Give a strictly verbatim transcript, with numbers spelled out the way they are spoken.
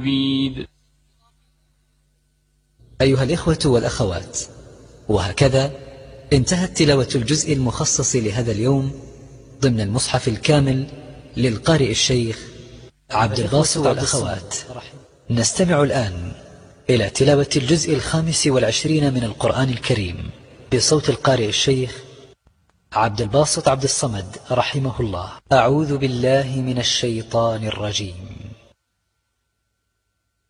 أيها الإخوة والأخوات، وهكذا انتهت تلاوة الجزء المخصص لهذا اليوم ضمن المصحف الكامل للقارئ الشيخ عبد الباسط عبد الصمد. نستمع الآن إلى تلاوة الجزء الخامس والعشرين من القرآن الكريم بصوت القارئ الشيخ عبد الباسط عبد الصمد رحمه الله. أعوذ بالله من الشيطان الرجيم.